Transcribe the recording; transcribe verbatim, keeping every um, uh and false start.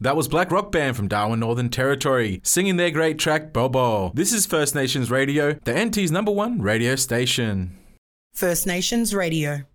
That was Black Rock Band from Darwin, Northern Territory, singing their great track, Bobo. This is First Nations Radio, the N T's number one radio station. First Nations Radio.